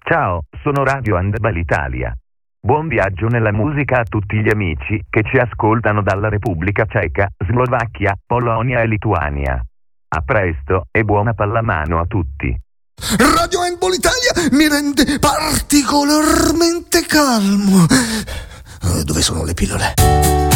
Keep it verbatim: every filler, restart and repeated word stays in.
Ciao, sono Radio Handball Italia. Buon viaggio nella musica a tutti gli amici che ci ascoltano dalla Repubblica Ceca, Slovacchia, Polonia e Lituania. A presto e buona pallamano a tutti. Radio Handball Italia mi rende particolarmente calmo. Dove sono le pillole?